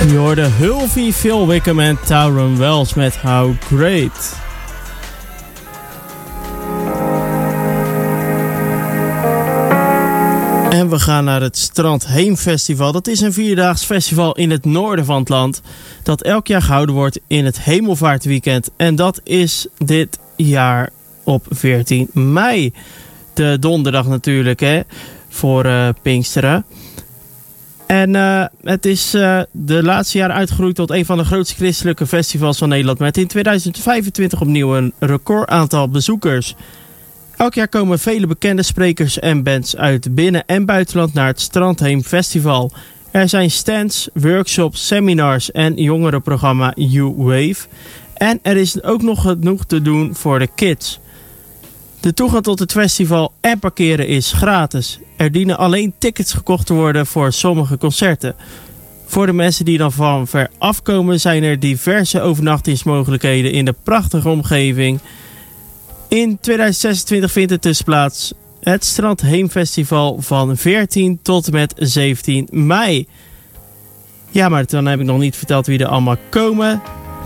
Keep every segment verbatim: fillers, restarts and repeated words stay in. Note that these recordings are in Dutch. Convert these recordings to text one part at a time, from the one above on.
Je hoorde Hulvey, Phil Wickham en Tyrone Wells met How Great. En we gaan naar het Strand Heemfestival. Dat is een vierdaags festival in het noorden van het land, dat elk jaar gehouden wordt in het Hemelvaartweekend. En dat is dit jaar op veertien mei. De donderdag natuurlijk, hè, voor uh, Pinksteren. En uh, het is uh, de laatste jaren uitgegroeid tot een van de grootste christelijke festivals van Nederland, met in tweeduizend vijfentwintig opnieuw een record aantal bezoekers. Elk jaar komen vele bekende sprekers en bands uit binnen- en buitenland naar het Strandheem Festival. Er zijn stands, workshops, seminars en jongerenprogramma U-Wave. En er is ook nog genoeg te doen voor de kids. De toegang tot het festival en parkeren is gratis. Er dienen alleen tickets gekocht te worden voor sommige concerten. Voor de mensen die dan van ver afkomen zijn er diverse overnachtingsmogelijkheden in de prachtige omgeving. In tweeduizend zesentwintig vindt het dus plaats, het Strandheemfestival van veertien tot en met zeventien mei. Ja, maar dan heb ik nog niet verteld wie er allemaal komen.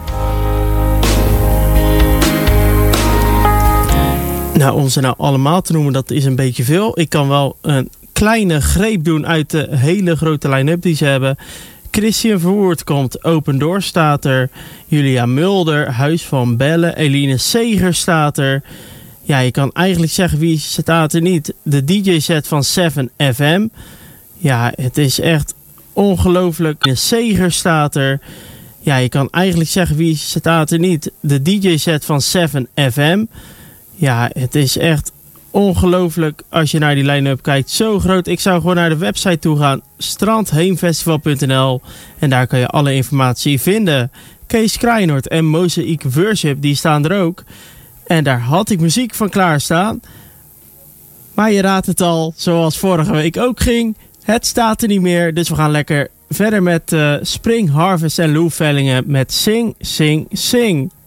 Nou, om ze nou allemaal te noemen, dat is een beetje veel. Ik kan wel een kleine greep doen uit de hele grote line-up die ze hebben. Christian Verwoerd komt, Open Door staat er. Julia Mulder, Huis van Bellen. Eline Seger staat er. Ja, je kan eigenlijk zeggen wie staat er niet. De D J-set van seven F M. Ja, het is echt ongelooflijk. Eline Seger staat er. Ja, je kan eigenlijk zeggen wie staat er niet. De D J-set van seven F M. Ja, het is echt ongelooflijk als je naar die line-up kijkt. Zo groot. Ik zou gewoon naar de website toe gaan. strandheemfestival punt n l. En daar kan je alle informatie vinden. Kees Kraaienoord en Mosaic Worship, die staan er ook. En daar had ik muziek van klaarstaan. Maar je raadt het al, zoals vorige week ook ging. Het staat er niet meer. Dus we gaan lekker verder met uh, Spring Harvest en Lou Vellingen met Sing, Sing, Sing.